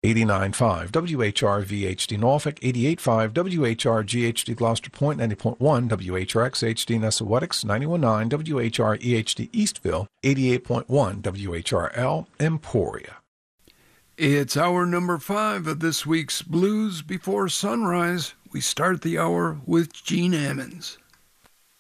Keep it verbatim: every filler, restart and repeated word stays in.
eighty-nine point five W H R V H D Norfolk, eighty-eight point five W H R G H D Gloucester Point, ninety point one W H R X H D Nessawetics, ninety-one point nine W H R E H D Eastville, eighty-eight point one W H R L Emporia. It's hour number five of this week's Blues Before Sunrise. We start the hour with Gene Ammons.